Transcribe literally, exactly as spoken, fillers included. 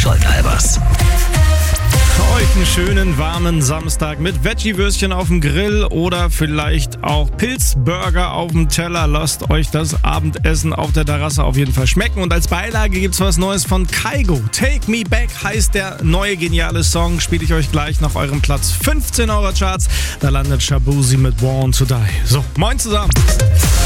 Scholt Albers. Euch einen schönen, warmen Samstag mit Veggie-Würstchen auf dem Grill oder vielleicht auch Pilzburger auf dem Teller. Lasst euch das Abendessen auf der Terrasse auf jeden Fall schmecken. Und als Beilage gibt's was Neues von Kygo. Take Me Back heißt der neue geniale Song. Spiele ich euch gleich nach eurem Platz fünfzehn eurer Charts. Da landet Shabuzi mit Born to Die. So, moin zusammen.